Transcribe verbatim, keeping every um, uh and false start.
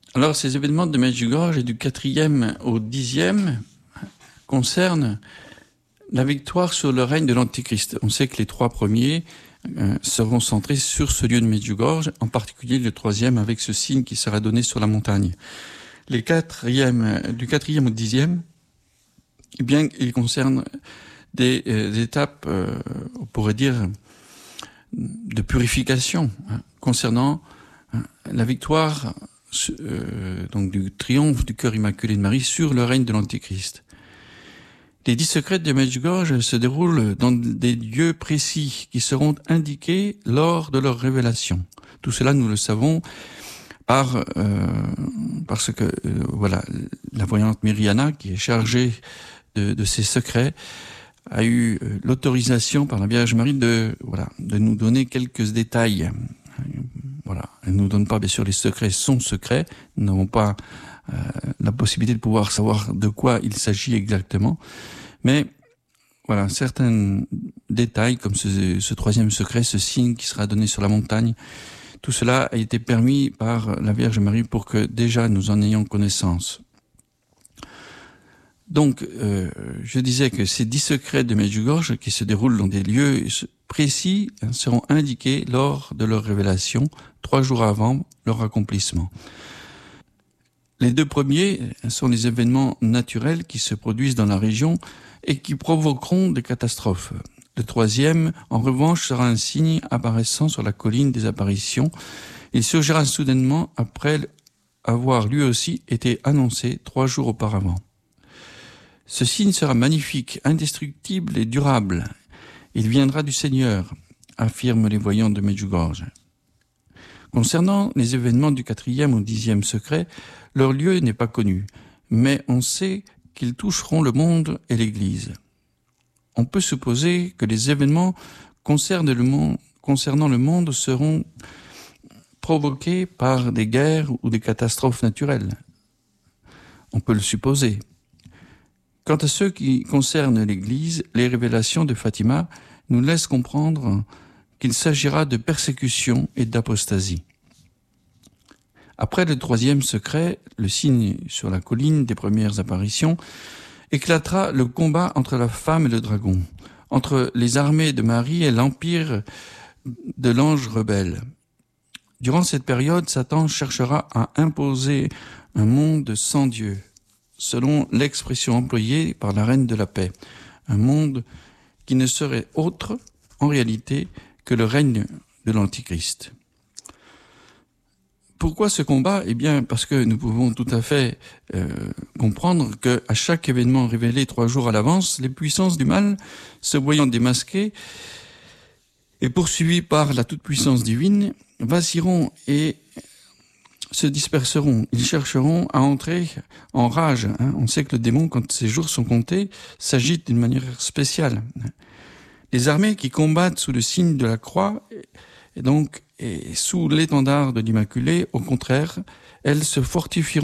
Alors, ces événements de Medjugorje et du quatrième au dixième concernent la victoire sur le règne de l'Antichrist. On sait que les trois premiers euh, seront centrés sur ce lieu de Medjugorje, en particulier le troisième avec ce signe qui sera donné sur la montagne. Les quatrièmes, du quatrième au dixième, eh bien, ils concernent des, euh, des étapes, euh, on pourrait dire, de purification, hein, concernant hein, la victoire euh, donc du triomphe du cœur immaculé de Marie sur le règne de l'Antichrist. Les dix secrets de Medjugorje se déroulent dans des lieux précis qui seront indiqués lors de leur révélation. Tout cela, nous le savons par euh, parce que euh, voilà, la voyante Myriana, qui est chargée de, de ces secrets, a eu euh, l'autorisation par la Vierge Marie de voilà de nous donner quelques détails. Voilà, elle nous donne pas bien sûr les secrets, sont secrets. Nous n'avons pas euh, la possibilité de pouvoir savoir de quoi il s'agit exactement. Mais voilà, certains détails comme ce, ce troisième secret, ce signe qui sera donné sur la montagne, tout cela a été permis par la Vierge Marie pour que déjà nous en ayons connaissance. Donc, euh, je disais que ces dix secrets de Medjugorje, qui se déroulent dans des lieux précis, hein, seront indiqués lors de leur révélation, trois jours avant leur accomplissement. Les deux premiers sont les événements naturels qui se produisent dans la région et qui provoqueront des catastrophes. Le troisième, en revanche, sera un signe apparaissant sur la colline des apparitions. Il surgira soudainement après avoir lui aussi été annoncé trois jours auparavant. Ce signe sera magnifique, indestructible et durable. Il viendra du Seigneur, affirment les voyants de Medjugorje. Concernant les événements du quatrième au dixième secret, leur lieu n'est pas connu, mais on sait qu'ils toucheront le monde et l'Église. On peut supposer que les événements concernant le monde, concernant le monde seront provoqués par des guerres ou des catastrophes naturelles. On peut le supposer. Quant à ceux qui concernent l'Église, les révélations de Fatima nous laissent comprendre qu'il s'agira de persécution et d'apostasie. Après le troisième secret, le signe sur la colline des premières apparitions, éclatera le combat entre la femme et le dragon, entre les armées de Marie et l'empire de l'ange rebelle. Durant cette période, Satan cherchera à imposer un monde sans Dieu, selon l'expression employée par la reine de la paix, un monde qui ne serait autre, en réalité, que le règne de l'Antichrist. Pourquoi ce combat ? Eh bien, parce que nous pouvons tout à fait euh, comprendre que à chaque événement révélé trois jours à l'avance, les puissances du mal, se voyant démasquées et poursuivies par la toute-puissance divine, vacilleront et se disperseront. Ils chercheront à entrer en rage. Hein. On sait que le démon, quand ses jours sont comptés, s'agite d'une manière spéciale. Les armées qui combattent sous le signe de la croix, et donc et sous l'étendard de l'Immaculée, au contraire, elles se fortifieront